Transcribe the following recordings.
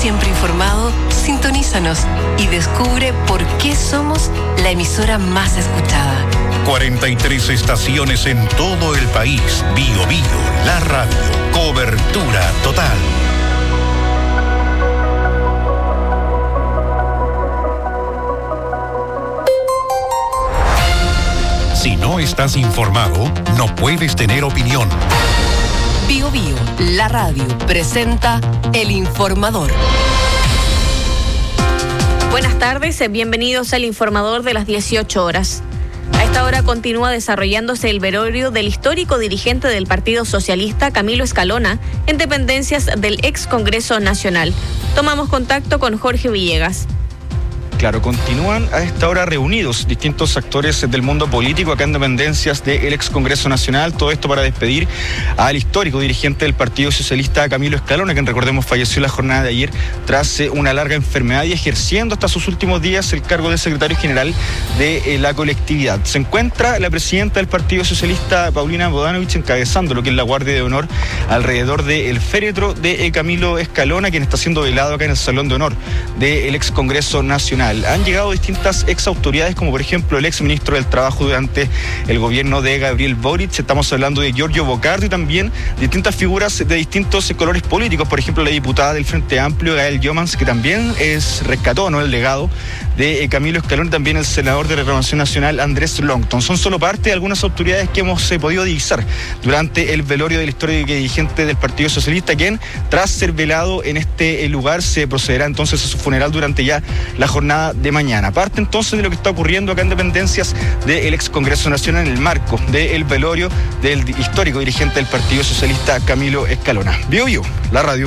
siempre informado, sintonízanos y descubre por qué somos la emisora más escuchada. 43 estaciones en todo el país. Bio Bio, la radio. Cobertura total. Si no estás informado, no puedes tener opinión. Bio Bio, la radio, presenta El Informador. Buenas tardes, bienvenidos al Informador de las 18 horas. A esta hora continúa desarrollándose el velorio del histórico dirigente del Partido Socialista, Camilo Escalona, en dependencias del ex Congreso Nacional. Tomamos contacto con Jorge Villegas. Claro, continúan a esta hora reunidos distintos actores del mundo político acá en dependencias del ex Congreso Nacional. Todo esto para despedir al histórico dirigente del Partido Socialista, Camilo Escalona, quien recordemos falleció en la jornada de ayer tras una larga enfermedad y ejerciendo hasta sus últimos días el cargo de secretario general de la colectividad. Se encuentra la presidenta del Partido Socialista, Paulina Bodanovich, encabezando lo que es la Guardia de Honor alrededor del féretro de Camilo Escalona, quien está siendo velado acá en el Salón de Honor del ex Congreso Nacional. Han llegado distintas ex autoridades, como por ejemplo el ex ministro del Trabajo durante el gobierno de Gabriel Boric. Estamos hablando de Giorgio Bocardo y también distintas figuras de distintos colores políticos. Por ejemplo, la diputada del Frente Amplio, Gael Jomans, que también rescató, ¿no?, el legado de Camilo Escalona, y también el senador de Renovación Nacional, Andrés Longton. Son solo parte de algunas autoridades que hemos podido divisar durante el velorio del histórico dirigente del Partido Socialista, quien, tras ser velado en este lugar, se procederá entonces a su funeral durante ya la jornada de mañana. Parte entonces de lo que está ocurriendo acá en dependencias del ex Congreso Nacional en el marco del velorio del histórico dirigente del Partido Socialista, Camilo Escalona. Bio Bio, la radio.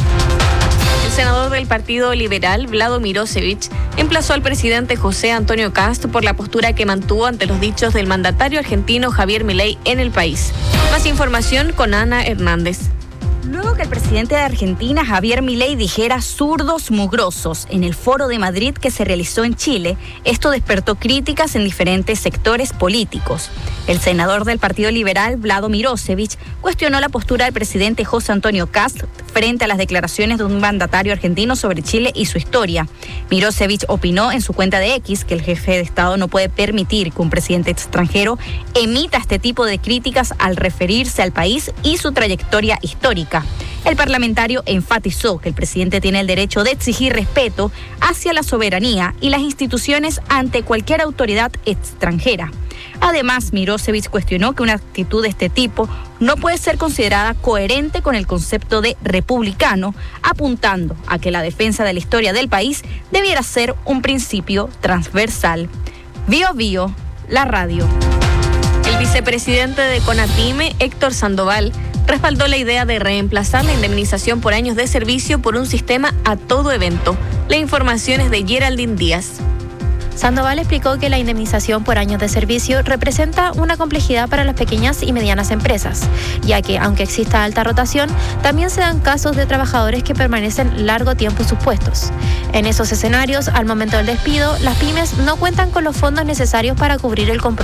El senador del Partido Liberal, Vlado Mirosevic, emplazó al presidente José Antonio Kast por la postura que mantuvo ante los dichos del mandatario argentino Javier Milei en el país. Más información con Ana Hernández. Luego que el presidente de Argentina, Javier Milei, dijera zurdos mugrosos en el Foro de Madrid que se realizó en Chile, esto despertó críticas en diferentes sectores políticos. El senador del Partido Liberal, Vlado Mirosevic, cuestionó la postura del presidente José Antonio Kast frente a las declaraciones de un mandatario argentino sobre Chile y su historia. Mirosevic opinó en su cuenta de X que el jefe de Estado no puede permitir que un presidente extranjero emita este tipo de críticas al referirse al país y su trayectoria histórica. El parlamentario enfatizó que el presidente tiene el derecho de exigir respeto hacia la soberanía y las instituciones ante cualquier autoridad extranjera. Además, Mirosevic cuestionó que una actitud de este tipo no puede ser considerada coherente con el concepto de republicano, apuntando a que la defensa de la historia del país debiera ser un principio transversal. Bio Bio, la radio. El vicepresidente de CONAPYME, Héctor Sandoval, respaldó la idea de reemplazar la indemnización por años de servicio por un sistema a todo evento. La información es de Geraldine Díaz. Sandoval explicó que la indemnización por años de servicio representa una complejidad para las pequeñas y medianas empresas, ya que, aunque exista alta rotación, también se dan casos de trabajadores que permanecen largo tiempo en sus puestos. En esos escenarios, al momento del despido, las pymes no cuentan con los fondos necesarios para cubrir el compromiso